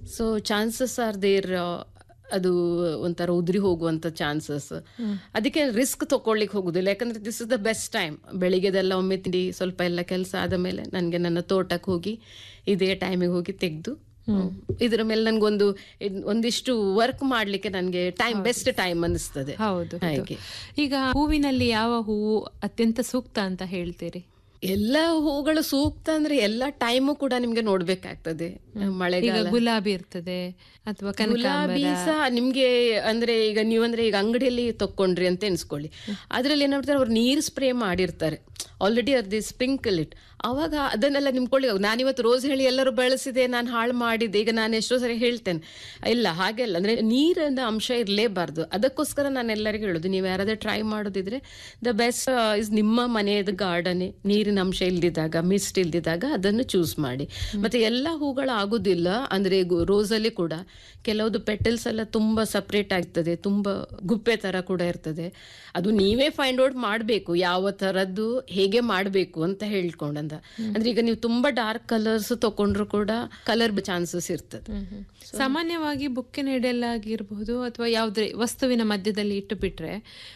So chances are there ಅದು ಒಂಥರ ಉದುರಿ ಹೋಗುವಂಥ ಚಾನ್ಸಸ್. ಅದಕ್ಕೆ ರಿಸ್ಕ್ ತಗೊಳ್ಳಿಕ್ಕೆ ಹೋಗುದಿಲ್ಲ, ಯಾಕಂದ್ರೆ this is the best time. ಬೆಳಿಗ್ಗೆದೆಲ್ಲ ಒಮ್ಮೆ ತಿಂಡಿ ಸ್ವಲ್ಪ ಎಲ್ಲ ಕೆಲಸ ಆದ ಮೇಲೆ ನನಗೆ ನನ್ನ ತೋಟಕ್ಕೆ ಹೋಗಿ ಇದೇ ಟೈಮಿಗೆ ಹೋಗಿ ತೆಗೆದು ಇದರ ಮೇಲೆ ನನಗೊಂದು ಒಂದಿಷ್ಟು ವರ್ಕ್ ಮಾಡ್ಲಿಕ್ಕೆ ನನಗೆ ಟೈಮ್ ಬೆಸ್ಟ್ ಟೈಮ್ ಅನಿಸ್ತದೆ. ಹೌದು. ಈಗ ಹೂವಿನಲ್ಲಿ ಯಾವ ಹೂವು ಅತ್ಯಂತ ಸೂಕ್ತ ಅಂತ ಹೇಳ್ತೀರಿ? ಎಲ್ಲ ಹೂಗಳು ಸೂಕ್ತ ಅಂದ್ರೆ ಎಲ್ಲ ಟೈಮು ಕೂಡ ನಿಮ್ಗೆ ನೋಡ್ಬೇಕಾಗ್ತದೆ. ಮಳೆಗಾಲ ಗುಲಾಬಿ ಇರ್ತದೆ ಅಥವಾ ಗುಲಾಬಿ ಸಹ ನಿಮ್ಗೆ ಅಂದ್ರೆ ಈಗ ನೀವಂದ್ರೆ ಈಗ ಅಂಗಡಿಯಲ್ಲಿ ತಕೊಂಡ್ರಿ ಅಂತ ಎನ್ಸ್ಕೊಳ್ಳಿ, ಅದ್ರಲ್ಲಿ ಏನ್ ಮಾಡ್ತಾರೆ, ಅವ್ರು ನೀರು ಸ್ಪ್ರೇ ಮಾಡಿರ್ತಾರೆ ಆಲ್ರೆಡಿ, ಅದು ಸ್ಪ್ರಿಂಕಲ್ ಇಟ್. ಅವಾಗ ಅದನ್ನೆಲ್ಲ ನಿಮ್ಕೊಳ್ಳಿ, ನಾನಿವತ್ತು ರೋಸ್ ಹೇಳಿ ಎಲ್ಲರೂ ಬೆಳೆಸಿದೆ, ನಾನು ಹಾಳು ಮಾಡಿದ್ದೆ. ಈಗ ನಾನು ಎಷ್ಟೋ ಸರಿ ಹೇಳ್ತೇನೆ, ಇಲ್ಲ ಹಾಗೆಲ್ಲ, ಅಂದ್ರೆ ನೀರಿನ ಅಂಶ ಇರಲೇಬಾರ್ದು. ಅದಕ್ಕೋಸ್ಕರ ನಾನು ಎಲ್ಲರಿಗೂ ಹೇಳೋದು, ನೀವು ಯಾರಾದ್ರೂ ಟ್ರೈ ಮಾಡೋದಿದ್ರೆ ದ ಬೆಸ್ಟ್ ಇಸ್ ನಿಮ್ಮ ಮನೆಯದು ಗಾರ್ಡನ್, ನೀರಿನ ಅಂಶ ಇಲ್ದಿದ್ದಾಗ, ಮಿಸ್ಟ್ ಇಲ್ದಿದ್ದಾಗ ಅದನ್ನು ಚೂಸ್ ಮಾಡಿ. ಮತ್ತೆ ಎಲ್ಲ ಹೂಗಳು ಆಗುದಿಲ್ಲ, ಅಂದ್ರೆ ರೋಸಲ್ಲಿ ಕೂಡ ಕೆಲವುದು ಪೆಟಲ್ಸ್ ಎಲ್ಲ ತುಂಬಾ ಸಪ್ರೇಟ್ ಆಗ್ತದೆ, ತುಂಬಾ ಗುಪ್ಪೆ ತರ ಕೂಡ ಇರ್ತದೆ. ಅದು ನೀವೇ ಫೈಂಡ್ ಔಟ್ ಮಾಡಬೇಕು ಯಾವ ತರದ್ದು ಹೇಗೆ ಮಾಡಬೇಕು ಅಂತ ಹೇಳ್ಕೊಂಡಂತ. ಅಂದ್ರೆ ಈಗ ನೀವು ತುಂಬಾ ಡಾರ್ಕ್ ಕಲರ್ಸ್ ತಕೊಂಡ್ರು ಕೂಡ ಕಲರ್ ಚಾನ್ಸಸ್ ಇರ್ತದೆ. ಸಾಮಾನ್ಯವಾಗಿ ಬುಕ್ಕಿನೆಡೆಲ್ಲಾಗಿರ್ಬಹುದು ಅಥವಾ ಯಾವುದೇ ವಸ್ತುವಿನ ಮಧ್ಯದಲ್ಲಿ ಇಟ್ಟು ಬಿಟ್ರೆ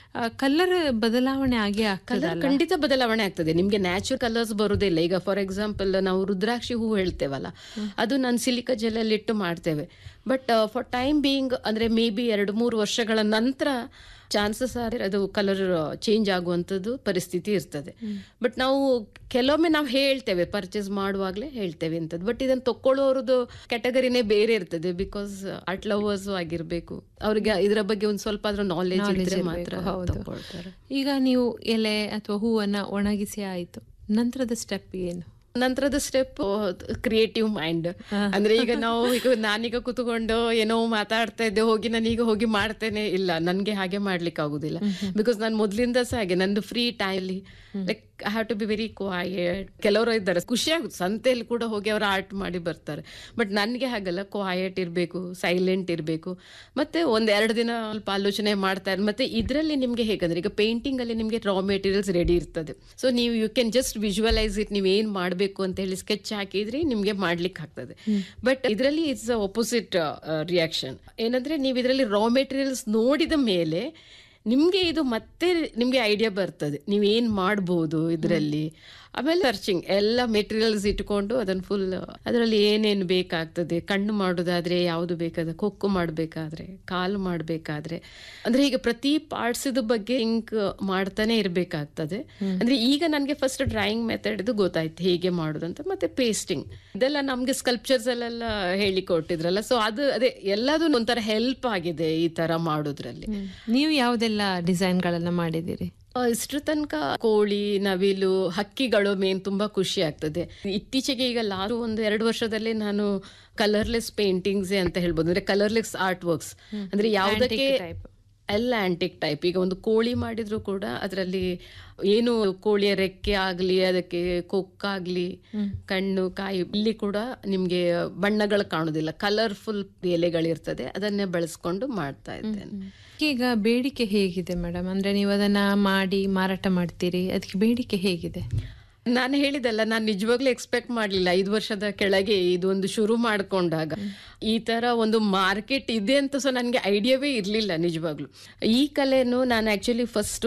ಕಲರ್ ಬದಲಾವಣೆ ಆಗೇ ಆಗ್ತದೆ. ಖಂಡಿತ ಬದಲಾವಣೆ ಆಗ್ತದೆ. ನಿಮ್ಗೆ ನ್ಯಾಚುರಲ್ ಕಲರ್ಸ್ ಬರುದಿಲ್ಲ. ಈಗ ಫಾರ್ ಎಕ್ಸಾಂಪಲ್ ನಾವು ರುದ್ರಾಕ್ಷಿ ಹೂ ಹೇಳ್ತೇವಲ್ಲ, ಅದು ನಾನು ಸಿಲಿಕಾ ಜೆಲ್ಲಲ್ಲಿ ಇಟ್ಟು ಮಾಡ್ತೇವೆ. ಬಟ್ ಫಾರ್ ಟೈಮ್ ಬೀಯಿಂಗ್ ಅಂದ್ರೆ ಮೇ ಬಿ 2-3 ವರ್ಷಗಳ ನಂತರ ಚಾನ್ಸಸ್ ಆದ್ರೆ ಅದು ಕಲರ್ ಚೇಂಜ್ ಆಗುವಂಥದ್ದು ಪರಿಸ್ಥಿತಿ ಇರ್ತದೆ. ಬಟ್ ನಾವು ಕೆಲವೊಮ್ಮೆ ನಾವು ಹೇಳ್ತೇವೆ, ಪರ್ಚೇಸ್ ಮಾಡುವಾಗಲೇ ಹೇಳ್ತೇವೆ ಅಂತದ್ದು. ಬಟ್ ಇದನ್ನು ತಕ್ಕೊಳ್ಳೋರದ್ದು ಕ್ಯಾಟಗರಿನೇ ಬೇರೆ ಇರ್ತದೆ. ಬಿಕಾಸ್ ಆರ್ಟ್ ಲವರ್ಸ್ ಆಗಿರ್ಬೇಕು, ಅವ್ರಿಗೆ ಇದರ ಬಗ್ಗೆ ಒಂದು ಸ್ವಲ್ಪ ಆದ್ರೂ ನಾಲೆಜ್ ಇದ್ರೆ ಮಾತ್ರ ತಗೊಳ್ತಾರೆ. ಈಗ ನೀವು ಎಲೆ ಅಥವಾ ಹೂವನ್ನ ಒಣಗಿಸಿ ಆಯ್ತು, ನಂತರದ ಸ್ಟೆಪ್ ಏನು? ನಂತರದ ಸ್ಟೆಪ್ ಕ್ರಿಯೇಟಿವ್ ಮೈಂಡ್. ಅಂದ್ರೆ ಈಗ ನಾನೀಗ ಕೂತ್ಕೊಂಡು ಏನೋ ಮಾತಾಡ್ತಾ ಇದ್ದೆ, ನಾನೀಗ ಹೋಗಿ ಮಾಡ್ತೇನೆ, ಇಲ್ಲ ನನ್ಗೆ ಹಾಗೆ ಮಾಡ್ಲಿಕ್ಕೆ ಆಗುದಿಲ್ಲ. ಬಿಕಾಸ್ ನಾನು ಮೊದ್ಲಿಂದ ಸಹ ಹಾಗೆ, ನಂದು free timely like I have to be very quiet. ಕೆಲವರು ಇದ್ದಾರೆ ಖುಷಿ ಆಗುತ್ತೆ, ಸಂತೆಯಲ್ಲಿ ಕೂಡ ಹೋಗಿ ಅವರು ಆರ್ಟ್ ಮಾಡಿ ಬರ್ತಾರೆ. ಬಟ್ ನನ್ಗೆ ಹಾಗಲ್ಲ, ಕ್ವಾಯಟ್ ಇರಬೇಕು, ಸೈಲೆಂಟ್ ಇರಬೇಕು, ಮತ್ತೆ 1-2 ದಿನ ಸ್ವಲ್ಪ ಆಲೋಚನೆ ಮಾಡ್ತಾ ಇರ್. ಮತ್ತೆ ಇದರಲ್ಲಿ ನಿಮ್ಗೆ ಹೇಗಂದ್ರೆ, ಈಗ ಪೇಂಟಿಂಗ್ ಅಲ್ಲಿ ನಿಮ್ಗೆ ರಾ ಮೆಟೀರಿಯಲ್ಸ್ ರೆಡಿ ಇರ್ತದೆ. ಸೊ ನೀವು you can just visualise it, ನೀವು ಏನ್ ಮಾಡ್ಬೇಕು ಅಂತ ಹೇಳಿ ಸ್ಕೆಚ್ ಹಾಕಿದ್ರೆ ನಿಮ್ಗೆ ಮಾಡ್ಲಿಕ್ಕೆ ಆಗ್ತದೆ. ಬಟ್ ಇದರಲ್ಲಿ ಇಟ್ಸ್ ಅಪೋಸಿಟ್ ರಿಯಾಕ್ಷನ್. ಏನಂದ್ರೆ ನೀವು ಇದರಲ್ಲಿ ರಾ ಮೆಟೀರಿಯಲ್ಸ್ ನೋಡಿದ ಮೇಲೆ ನಿಮ್ಗೆ ಇದು ಮತ್ತೆ ನಿಮ್ಗೆ ಐಡಿಯಾ ಬರ್ತದೆ, ನೀವೇನ್ ಮಾಡ್ಬೋದು ಇದರಲ್ಲಿ. ಆಮೇಲೆ ಸರ್ಚಿಂಗ್ ಎಲ್ಲ ಮೆಟೀರಿಯಲ್ಸ್ ಇಟ್ಕೊಂಡು ಅದನ್ನು ಫುಲ್ ಅದರಲ್ಲಿ ಏನೇನು ಬೇಕಾಗ್ತದೆ, ಕಣ್ಣು ಮಾಡೋದಾದ್ರೆ ಯಾವುದು ಬೇಕಾದ್ರೆ, ಕೊಕ್ಕು ಮಾಡಬೇಕಾದ್ರೆ, ಕಾಲು ಮಾಡಬೇಕಾದ್ರೆ, ಅಂದ್ರೆ ಈಗ ಪ್ರತಿ ಪಾರ್ಟ್ಸ್ ಬಗ್ಗೆ ಥಿಂಕ್ ಮಾಡ್ತಾನೆ ಇರಬೇಕಾಗ್ತದೆ. ಅಂದ್ರೆ ಈಗ ನನಗೆ ಫಸ್ಟ್ ಡ್ರಾಯಿಂಗ್ ಮೆಥಡ್ ಇದು ಗೊತ್ತಾಯ್ತು ಹೇಗೆ ಮಾಡೋದಂತ. ಮತ್ತೆ ಪೇಸ್ಟಿಂಗ್ ಇದೆಲ್ಲ ನಮ್ಗೆ ಸ್ಕಲ್ಪ್ಚರ್ಸ್ ಅಲ್ಲೆಲ್ಲ ಹೇಳಿ ಕೊಟ್ಟಿದ್ರಲ್ಲ, ಸೊ ಅದು ಅದೇ ಎಲ್ಲದೂ ಒಂಥರ ಹೆಲ್ಪ್ ಆಗಿದೆ ಈ ತರ ಮಾಡೋದ್ರಲ್ಲಿ. ನೀವು ಯಾವುದೆಲ್ಲ ಡಿಸೈನ್ಗಳನ್ನ ಮಾಡಿದ್ದೀರಿ? ಇಷ್ಟರ ತನಕ ಕೋಳಿ, ನವಿಲು, ಹಕ್ಕಿಗಳು ಮೇನ್ ತುಂಬಾ ಖುಷಿ ಆಗ್ತದೆ. ಇತ್ತೀಚೆಗೆ ಈಗ 1-2 ವರ್ಷದಲ್ಲಿ ನಾನು ಕಲರ್ಲೆಸ್ ಪೇಂಟಿಂಗ್ಸ್ ಅಂತ ಹೇಳ್ಬೋದು, ಅಂದ್ರೆ ಕಲರ್ಲೆಸ್ ಆರ್ಟ್ ವರ್ಕ್ಸ್. ಅಂದ್ರೆ ಯಾವುದಕ್ಕೆ ಎಲ್ಲ ಆಂಟಿಕ್ ಟೈಪ್. ಈಗ ಒಂದು ಕೋಳಿ ಮಾಡಿದ್ರು ಕೂಡ ಅದರಲ್ಲಿ ಏನು ಕೋಳಿಯ ರೆಕ್ಕೆ ಆಗ್ಲಿ, ಅದಕ್ಕೆ ಕೊಕ್ಕಾಗ್ಲಿ, ಕಣ್ಣು, ಕಾಯಿ, ಇಲ್ಲಿ ಕೂಡ ನಿಮ್ಗೆ ಬಣ್ಣಗಳು ಕಾಣುದಿಲ್ಲ, ಕಲರ್ಫುಲ್ ಎಲೆಗಳಿರ್ತದೆ, ಅದನ್ನೇ ಬಳಸ್ಕೊಂಡು ಮಾಡ್ತಾ ಇದ್ದೇನೆ. ಈಗ ಬೇಡಿಕೆ ಹೇಗಿದೆ ಮೇಡಮ್? ಅಂದ್ರೆ ನೀವು ಅದನ್ನ ಮಾಡಿ ಮಾರಾಟ ಮಾಡ್ತೀರಿ, ಅದಕ್ಕೆ ಬೇಡಿಕೆ ಹೇಗಿದೆ? ನಾನು ಹೇಳಿದಲ್ಲ, ನಾನು ನಿಜವಾಗ್ಲೂ ಎಕ್ಸ್ಪೆಕ್ಟ್ ಮಾಡಲಿಲ್ಲ 5 ವರ್ಷದ ಕೆಳಗೆ ಇದೊಂದು ಶುರು ಮಾಡ್ಕೊಂಡಾಗ ಈ ತರ ಒಂದು ಮಾರ್ಕೆಟ್ ಇದೆ ಅಂತ. ಸೊ ನನಗೆ ಐಡಿಯಾವೇ ಇರಲಿಲ್ಲ ನಿಜವಾಗ್ಲು. ಈ ಕಲೆನು ನಾನು ಆಕ್ಚುಲಿ ಫಸ್ಟ್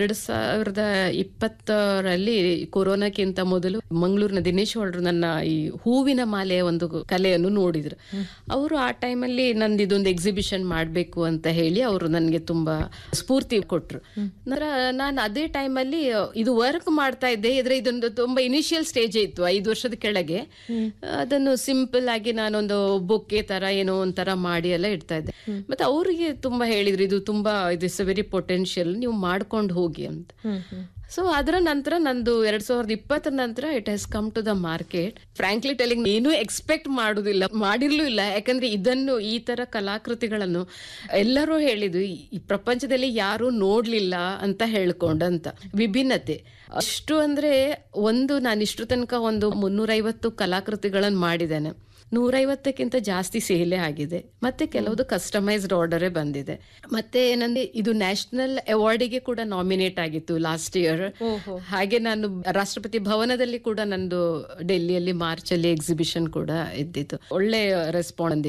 2020ರಲ್ಲಿ ಕೊರೋನಾಕ್ಕಿಂತ ಮೊದಲು ಮಂಗಳೂರಿನ ದಿನೇಶ್ ಹೊಳ್ರು ನನ್ನ ಈ ಹೂವಿನ ಮಾಲೆಯ ಒಂದು ಕಲೆಯನ್ನು ನೋಡಿದ್ರು. ಅವರು ಆ ಟೈಮಲ್ಲಿ ನಂದು ಇದೊಂದು ಎಕ್ಸಿಬಿಷನ್ ಮಾಡಬೇಕು ಅಂತ ಹೇಳಿ ಅವರು ನನಗೆ ತುಂಬಾ ಸ್ಫೂರ್ತಿ ಕೊಟ್ರು. ನಾನು ಅದೇ ಟೈಮಲ್ಲಿ ಇದು ವರ್ಕ್ ಮಾಡ್ತಾ ಇದ್ದೆ. ಇದೊಂದು ತುಂಬಾ ಇನಿಷಿಯಲ್ ಸ್ಟೇಜ್ ಇತ್ತು 5 ವರ್ಷದ ಕೆಳಗೆ. ಅದನ್ನು ಸಿಂಪಲ್ ಆಗಿ ನಾನೊಂದು ಬೊಕ್ಕೆ ತರ ಏನೋ ಒಂಥರ ಮಾಡಿ ಎಲ್ಲ ಇಡ್ತಾ ಇದ್ದೆ. ಮತ್ತೆ ಅವರಿಗೆ ತುಂಬಾ ಹೇಳಿದ್ರು, ಇದು ತುಂಬಾ ಇಸ್ ವೆರಿ ಪೊಟೆನ್ಶಿಯಲ್, ನೀವು ಮಾಡ್ಕೊಂಡು ಹೋಗಿ ಅಂತ. ಸೊ ಅದರ ನಂತರ ನಂದು 2020 ನಂತರ it has come to the market. Frankly telling ಏನೂ ಎಕ್ಸ್ಪೆಕ್ಟ್ ಮಾಡಿರ್ಲೂ ಇಲ್ಲ. ಯಾಕಂದ್ರೆ ಇದನ್ನು ಈ ತರ ಕಲಾಕೃತಿಗಳನ್ನು ಎಲ್ಲರೂ ಹೇಳಿದ್ರು, ಈ ಪ್ರಪಂಚದಲ್ಲಿ ಯಾರು ನೋಡ್ಲಿಲ್ಲ ಅಂತ ಹೇಳ್ಕೊಂಡಂತ ವಿಭಿನ್ನತೆ ಅಷ್ಟು. ಅಂದ್ರೆ ನಾನು ಇಷ್ಟು ತನಕ ಒಂದು 350 ಕಲಾಕೃತಿಗಳನ್ನು ಮಾಡಿದ್ದೇನೆ. 150ಕ್ಕಿಂತ ಜಾಸ್ತಿ ಸೇಲೆ ಆಗಿದೆ. ಮತ್ತೆ ಕೆಲವುದು ಕಸ್ಟಮೈಸ್ಡ್ ಆರ್ಡರೇ ಬಂದಿದೆ. ಮತ್ತೆ ಏನಂದ್ರೆ ಇದು ನ್ಯಾಷನಲ್ ಅವಾರ್ಡಿಗೆ ಕೂಡ ನಾಮಿನೇಟ್ ಆಗಿತ್ತು ಲಾಸ್ಟ್ ಇಯರ್. ಹಾಗೆ ನಾನು ರಾಷ್ಟ್ರಪತಿ ಭವನದಲ್ಲಿ ಕೂಡ ನಂದು ಡೆಲ್ಲಿಯಲ್ಲಿ ಮಾರ್ಚ್ ಅಲ್ಲಿ ಎಕ್ಸಿಬಿಷನ್ ಕೂಡ ಇದ್ದಿತ್ತು. ಒಳ್ಳೆ ರೆಸ್ಪಾನ್ಸ್